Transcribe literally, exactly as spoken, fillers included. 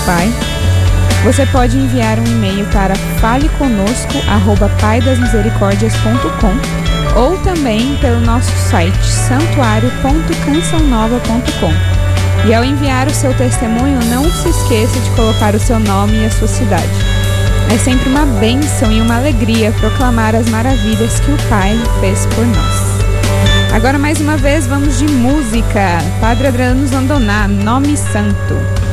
Pai, você pode enviar um e-mail para faleconosco arroba pai das misericordias ponto com ou também pelo nosso site santuário ponto canção nova ponto com. E ao enviar o seu testemunho, não se esqueça de colocar o seu nome e a sua cidade. É sempre uma bênção e uma alegria proclamar as maravilhas que o Pai fez por nós. Agora, mais uma vez, vamos de música. Padre Adriano Zandoná, Nome Santo.